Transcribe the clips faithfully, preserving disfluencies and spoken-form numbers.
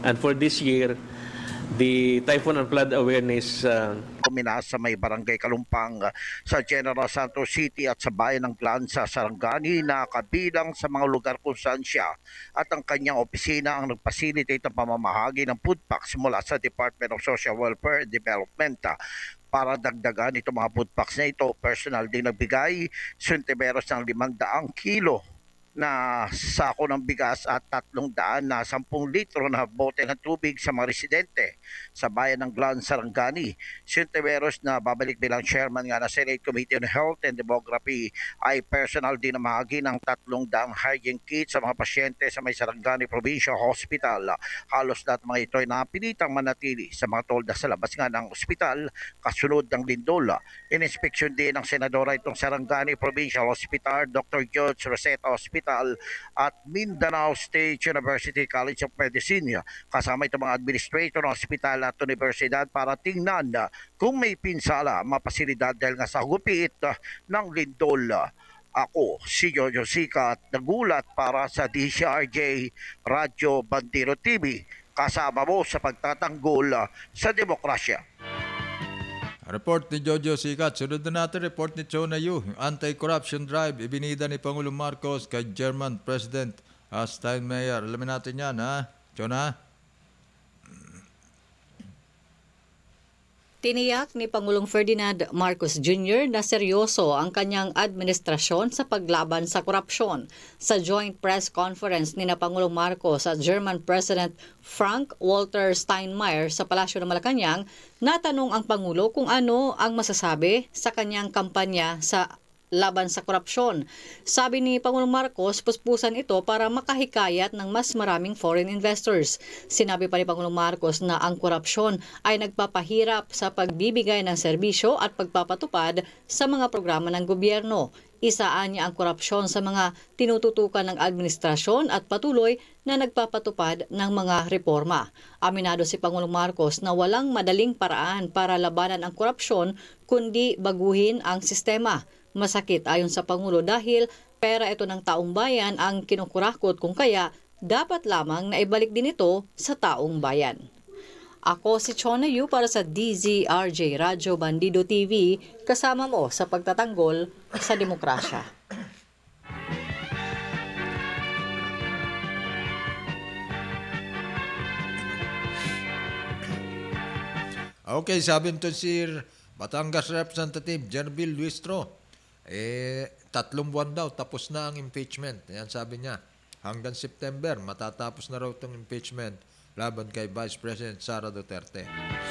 And for this year, the typhoon and flood awareness uh, Kuminas sa may barangay Kalumpang uh, sa General Santos City at sa bayan ng Glan sa Sarangani na kabilang sa mga lugar kung saan siya at ang kanyang opisina ang nagpasilitate ng pamamahagi ng food packs mula sa Department of Social Welfare and Development. Uh, para dagdagan itong mga food packs na ito, personal din nagbigay suntimeros ng limandang kilo na sako ng bigas at tatlong daan na sampung litro na bote ng tubig sa mga residente sa bayan ng Glan, Sarangani. Sinteveros na babalik bilang chairman nga na Senate Committee on Health and Demography ay personal din na mahagi ng tatlong daang hygiene kit sa mga pasyente sa may Sarangani Provincial Hospital. Halos lahat mga ito ay napilitang manatili sa mga tolda sa labas nga ng ospital kasunod ng lindol. Ininspeksyon din ng senadora itong Sarangani Provincial Hospital, Doctor George Rosetta Hospital at Mindanao State University College of Medicine kasama itong mga administrator ng ospital at universidad para tingnan kung may pinsala mapasilidad dahil nga sa gupit ng lindol. Ako, si Jojo Sica at nagulat para sa D C R J Radyo Bandero T V kasama mo sa pagtatanggol sa demokrasya. Report ni Jojo Sicat. Sunod na natin report ni Chona Yu. Yung anti-corruption drive ibinida ni Pangulong Marcos kay German President uh, Steinmeier. Alamin natin yan, ha? Chona? Tiniyak ni Pangulong Ferdinand Marcos Junior na seryoso ang kanyang administrasyon sa paglaban sa korupsyon. Sa joint press conference ni na Pangulong Marcos at German President Frank-Walter Steinmeier sa Palasyo ng Malacanang, natanong ang Pangulo kung ano ang masasabi sa kanyang kampanya sa laban sa korupsyon. Sabi ni Pangulong Marcos, puspusan ito para makahikayat ng mas maraming foreign investors. Sinabi pa ni Pangulong Marcos na ang korupsyon ay nagpapahirap sa pagbibigay ng serbisyo at pagpapatupad sa mga programa ng gobyerno. Isaan niya ang korupsyon sa mga tinututukan ng administrasyon at patuloy na nagpapatupad ng mga reforma. Aminado si Pangulong Marcos na walang madaling paraan para labanan ang korupsyon kundi baguhin ang sistema. Masakit ayon sa Pangulo dahil pera ito ng taong bayan ang kinukurakot kung kaya dapat lamang na ibalik din ito sa taong bayan. Ako si Chona Yu para sa D Z R J Radyo Bandido T V, kasama mo sa pagtatanggol sa demokrasya. Okay, sabi nito si Batangas Representative Jervil Luistro. Eh, tatlong buwan daw, tapos na ang impeachment. Ayan sabi niya. Hanggang September, matatapos na raw itong impeachment laban kay Vice President Sara Duterte.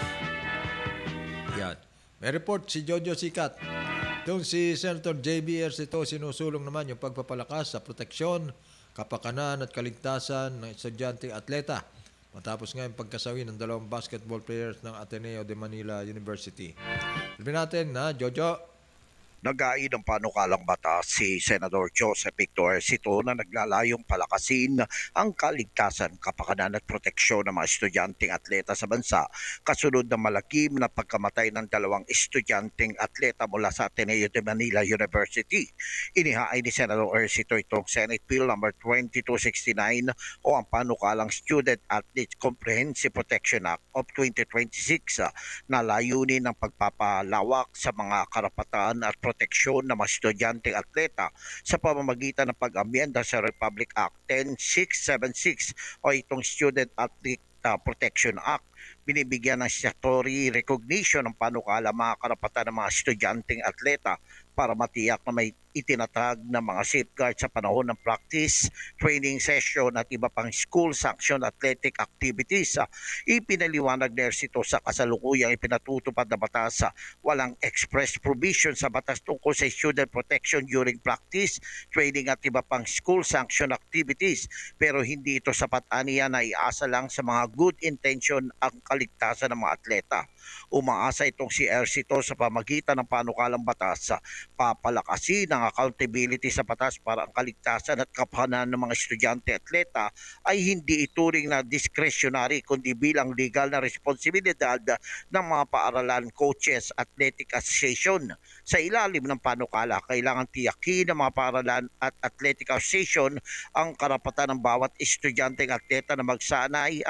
Yan. May report si Jojo Sicat. Doon si Senator J B Ercito, sinusulong naman yung pagpapalakas sa proteksyon, kapakanan at kaligtasan ng estudyanteng atleta matapos nga yung pagkasawi ng dalawang basketball players ng Ateneo de Manila University. Sabihin natin na, Jojo. Nag-aay ng panukalang batas si Senador Joseph Victor Ercito na naglalayong palakasin ang kaligtasan, kapakanan at proteksyon ng mga estudyanteng atleta sa bansa kasunod ng malakim na pagkamatay ng dalawang estudyanteng atleta mula sa Ateneo de Manila University. Inihaay ni Senador Ercito itong Senate Bill number twenty-two sixty-nine o ang panukalang Student Athlete Comprehensive Protection Act of twenty twenty-six na layunin ng pagpapalawak sa mga karapatan at proteksyon ng mga estudyanteng atleta sa pamamagitan ng pag-amyenda sa Republic Act ten six seventy-six o itong Student Athlete uh, Protection Act. Binibigyan ng statutory recognition ng panukala mga karapatan ng mga estudyanteng atleta para matiyak na may itinatag na mga safeguards sa panahon ng practice, training session at iba pang school sanction athletic activities. Ipinaliwanag ni Ercito sa kasalukuyang ipinatutupad na batas, walang express provision sa batas tungkol sa student protection during practice, training at iba pang school sanction activities, pero hindi ito sapat aniya na iasa lang sa mga good intention ang kaligtasan ng mga atleta. Umaasa itong si Ercito sa pamagitan ng panukalang batas papalakasin ang accountability sa batas para ang kaligtasan at kapakanan ng mga estudyante atleta ay hindi ituring na discretionary kundi bilang legal na responsibilidad ng mga paaralan, coaches, athletic association. Sa ilalim ng panukala, kailangan tiyakin ng mga paaralan at athletic association ang karapatan ng bawat estudyanteng atleta na magsanay